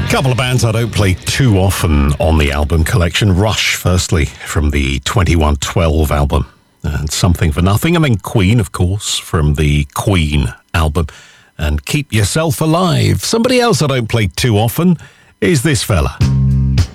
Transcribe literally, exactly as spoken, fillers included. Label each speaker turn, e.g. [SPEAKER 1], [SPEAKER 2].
[SPEAKER 1] Couple of bands I don't play too often on the album collection. Rush, firstly, from the twenty-one twelve album, and Something for Nothing, and then Queen, of course, from the Queen album, and Keep Yourself Alive. Somebody else I don't play too often is this fella.